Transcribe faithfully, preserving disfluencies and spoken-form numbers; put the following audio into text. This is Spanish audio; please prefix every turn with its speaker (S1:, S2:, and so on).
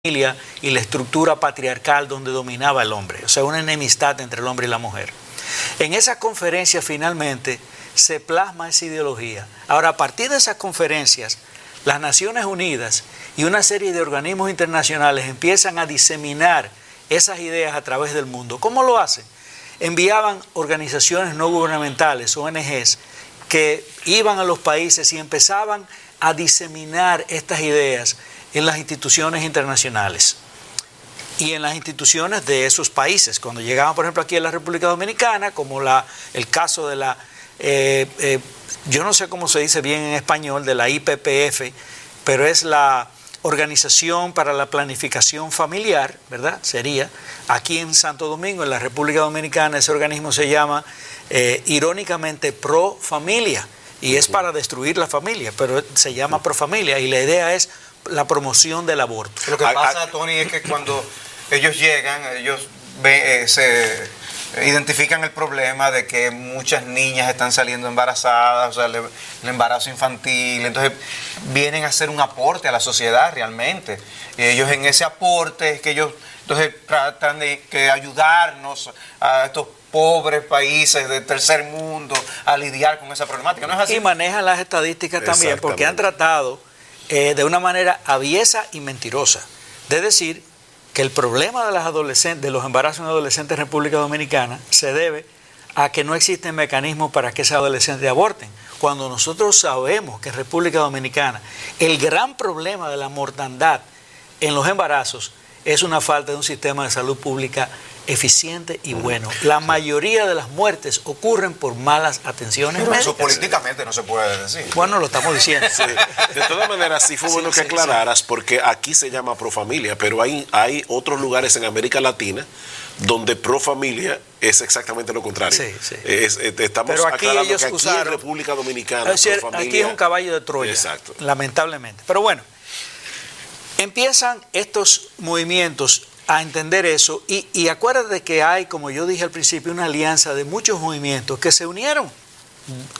S1: familia y la estructura patriarcal donde dominaba el hombre, o sea, una enemistad entre el hombre y la mujer. En esa conferencia finalmente se plasma esa ideología. Ahora, a partir de esas conferencias, las Naciones Unidas y una serie de organismos internacionales empiezan a diseminar esas ideas a través del mundo. ¿Cómo lo hacen? Enviaban organizaciones no gubernamentales, O N Ges, que iban a los países y empezaban a diseminar estas ideas en las instituciones internacionales y en las instituciones de esos países. Cuando llegaban, por ejemplo, aquí a la República Dominicana, como la, el caso de la, eh, eh, yo no sé cómo se dice bien en español, de la I P P F, pero es la Organización para la Planificación Familiar, ¿verdad? Sería, aquí en Santo Domingo, en la República Dominicana, ese organismo se llama, eh, irónicamente, Pro Familia, y es para destruir la familia, pero se llama Pro Familia, y la idea es la promoción del aborto.
S2: Lo que pasa, Tony, es que cuando ellos llegan, ellos ven, eh, se identifican el problema de que muchas niñas están saliendo embarazadas, o sea, el, el embarazo infantil, entonces vienen a hacer un aporte a la sociedad realmente. Y ellos en ese aporte es que ellos entonces tratan de que ayudarnos a estos pobres países del tercer mundo a lidiar con esa problemática. ¿No es así?
S1: Y manejan las estadísticas también, porque han tratado Eh, de una manera aviesa y mentirosa de decir que el problema de las adolescentes, de los embarazos en adolescentes en República Dominicana se debe a que no existen mecanismos para que esas adolescentes aborten, cuando nosotros sabemos que en República Dominicana el gran problema de la mortandad en los embarazos es una falta de un sistema de salud pública eficiente y bueno. La mayoría de las muertes ocurren por malas atenciones médicas.
S2: Eso políticamente no se puede decir.
S1: Bueno, lo estamos diciendo.
S3: Sí. De todas maneras, sí fue sí, bueno que sí, aclararas, sí. Porque aquí se llama Pro Familia, pero hay, hay otros lugares en América Latina donde Pro Familia es exactamente lo contrario.
S1: Sí, sí.
S3: Es, estamos
S1: pero aquí
S3: aclarando
S1: ellos
S3: que aquí
S1: usaron,
S3: en República Dominicana,
S1: es decir,
S3: Pro Familia,
S1: aquí es un caballo de Troya,
S3: exacto.
S1: Lamentablemente. Pero bueno, empiezan estos movimientos a entender eso y, y acuérdate que hay, como yo dije al principio, una alianza de muchos movimientos que se unieron